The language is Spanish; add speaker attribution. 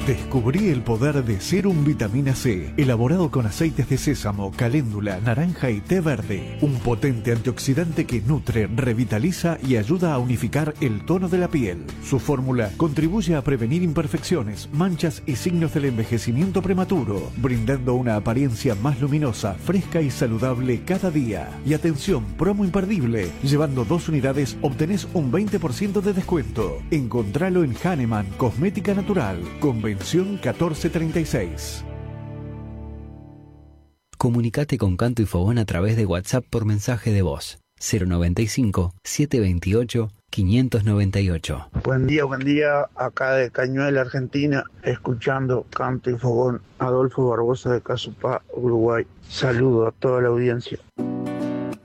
Speaker 1: Descubrí el poder de Serum Vitamina C, elaborado con aceites de sésamo, caléndula, naranja y té verde. Un potente antioxidante que nutre, revitaliza y ayuda a unificar el tono de la piel. Su fórmula contribuye a prevenir imperfecciones, manchas y signos del envejecimiento prematuro, brindando una apariencia más luminosa, fresca y saludable cada día. Y atención, promo imperdible. Llevando 2 unidades obtenés un 20% de descuento. Encontralo en Hahnemann Cosmética Natural. Convención 1436.
Speaker 2: Comunicate con Canto y Fogón a través de WhatsApp por mensaje de voz. 095-728-598.
Speaker 3: Buen día, acá de Cañuelas, Argentina, escuchando Canto y Fogón. Adolfo Barbosa de Casupá, Uruguay. Saludo a toda la audiencia.